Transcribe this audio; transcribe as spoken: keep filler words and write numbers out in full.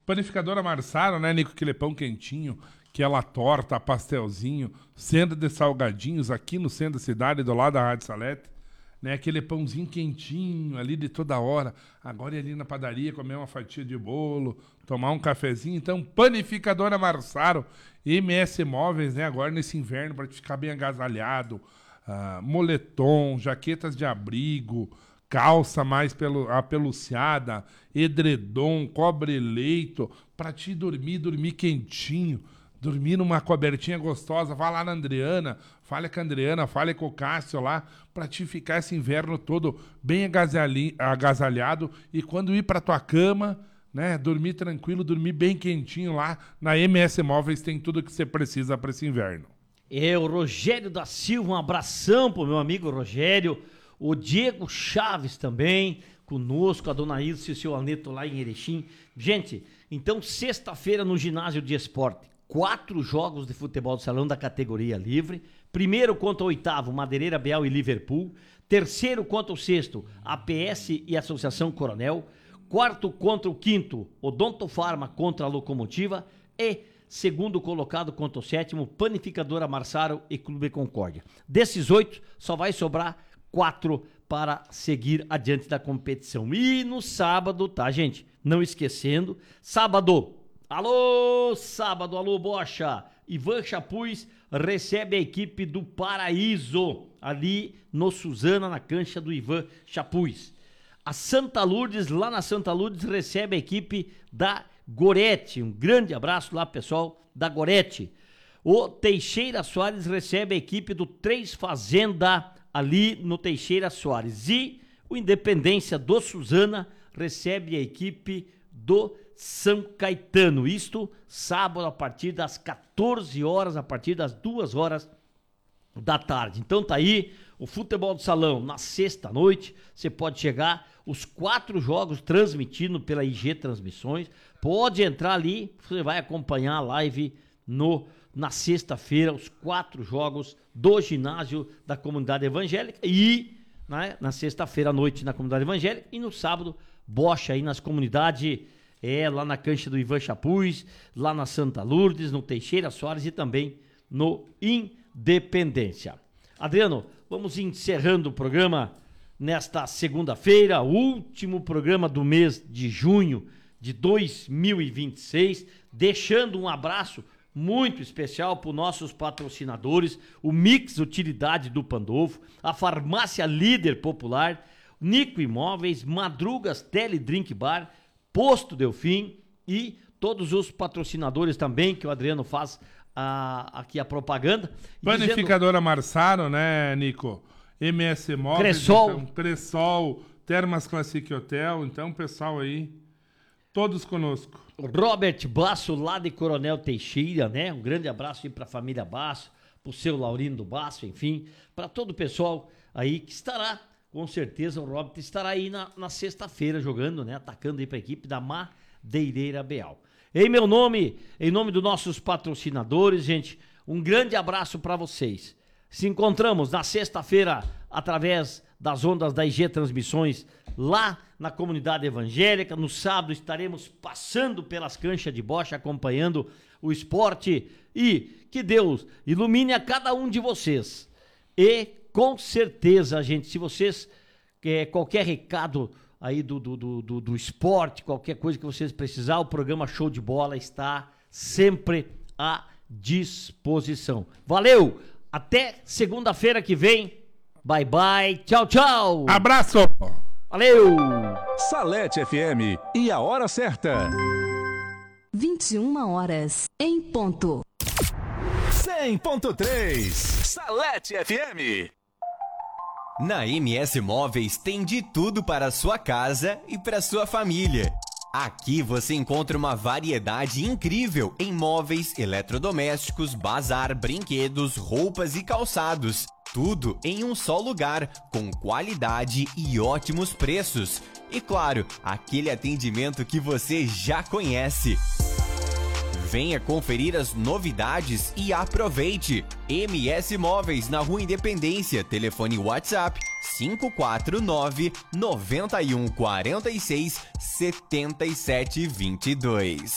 Panificadora Marsaro, né, Nico? Aquele pão quentinho, aquela torta, pastelzinho, centro de salgadinhos aqui no centro da cidade, do lado da Rádio Salete. Né, aquele pãozinho quentinho ali de toda hora. Agora ir ali na padaria, comer uma fatia de bolo, tomar um cafezinho. Então, Panificadora Marsaro, M S Móveis, né? Agora nesse inverno, para ficar bem agasalhado. Uh, moletom, jaquetas de abrigo, calça mais pelu- apeluciada, edredom, cobre-leito, para te dormir, dormir quentinho. Dormir numa cobertinha gostosa, vai lá na Adriana, fale com a Adriana, fale com o Cássio lá, pra te ficar esse inverno todo bem agasalhi- agasalhado e quando ir pra tua cama, né, dormir tranquilo, dormir bem quentinho lá, na M S Móveis tem tudo que você precisa pra esse inverno. É, o Rogério da Silva, um abração pro meu amigo Rogério, o Diego Chaves também, conosco, a dona Ilse e o seu Aneto lá em Erechim. Gente, então sexta-feira no ginásio de esporte, quatro jogos de futebol do salão da categoria livre. Primeiro contra o oitavo, Madeireira, Bial e Liverpool. Terceiro contra o sexto, A P S e Associação Coronel. Quarto contra o quinto, Odonto Farma contra a Locomotiva. E segundo colocado contra o sétimo, Panificadora Marsaro e Clube Concórdia. Desses oito, só vai sobrar quatro para seguir adiante da competição. E no sábado, tá, gente? Não esquecendo, sábado... Alô, sábado, alô, Bocha. Ivan Chapuz recebe a equipe do Paraíso, ali no Suzana, na cancha do Ivan Chapuz. A Santa Lourdes, lá na Santa Lourdes, recebe a equipe da Gorete. Um grande abraço lá, pessoal, da Gorete. O Teixeira Soares recebe a equipe do Três Fazenda, ali no Teixeira Soares. E o Independência do Suzana recebe a equipe do São Caetano. Isto sábado a partir das quatorze horas, a partir das duas horas da tarde. Então tá aí o futebol do salão na sexta noite. Você pode chegar, os quatro jogos transmitidos pela I G Transmissões. Pode entrar ali, você vai acompanhar a live no, na sexta-feira, os quatro jogos do ginásio da comunidade evangélica. E né, na sexta-feira à noite na comunidade evangélica. E no sábado, bocha aí nas comunidades. É, lá na cancha do Ivan Chapuz, lá na Santa Lourdes, no Teixeira Soares e também no Independência. Adriano, vamos encerrando o programa nesta segunda-feira, último programa do mês de junho de dois mil e vinte e seis, deixando um abraço muito especial para os nossos patrocinadores, o Mix Utilidade do Pandolfo, a Farmácia Líder Popular, Nico Imóveis, Madrugas Tele Drink Bar, Posto Delfim e todos os patrocinadores também, que o Adriano faz a, aqui a propaganda. Panificadora dizendo... Marsaro, né, Nico? M S Móveis, Cressol, então, Cressol, Termas Classic Hotel, então, pessoal aí, todos conosco. Robert Basso, lá de Coronel Teixeira, né? Um grande abraço aí para a família Basso, para o seu Laurindo do Basso, enfim, para todo o pessoal aí que estará. Com certeza o Robert estará aí na, na sexta-feira jogando, né? Atacando aí para a equipe da Madeireira Beal. Em meu nome, em nome dos nossos patrocinadores, gente, um grande abraço para vocês. Se encontramos na sexta-feira através das ondas da I G Transmissões lá na comunidade evangélica. No sábado estaremos passando pelas canchas de bocha, acompanhando o esporte. E que Deus ilumine a cada um de vocês. E com certeza, gente, se vocês, é, qualquer recado aí do, do, do, do esporte, qualquer coisa que vocês precisar, o programa Show de Bola está sempre à disposição. Valeu! Até segunda-feira que vem. Bye, bye. Tchau, tchau. Abraço. Valeu. Salete F M e a hora certa. vinte e uma horas em ponto. cem ponto três. Salete F M. Na M S Móveis tem de tudo para a sua casa e para sua família. Aqui você encontra uma variedade incrível em móveis, eletrodomésticos, bazar, brinquedos, roupas e calçados. Tudo em um só lugar, com qualidade e ótimos preços. E claro, aquele atendimento que você já conhece. Venha conferir as novidades e aproveite. M S Móveis na Rua Independência, telefone WhatsApp cinco quatro nove, nove um quatro seis, sete sete dois dois.